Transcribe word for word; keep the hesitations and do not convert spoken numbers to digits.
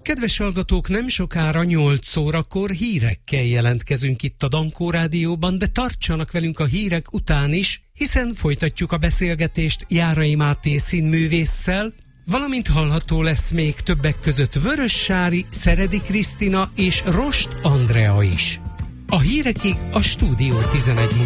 Kedves hallgatók, nem sokára nyolc órakor hírekkel jelentkezünk itt a Dankó Rádióban, de tartsanak velünk a hírek után is, hiszen folytatjuk a beszélgetést Járai Máté színművésszel, valamint hallható lesz még többek között Vörös Sári, Szeredi Krisztina és Rost Andrea is. A hírekig a Stúdió tizenegy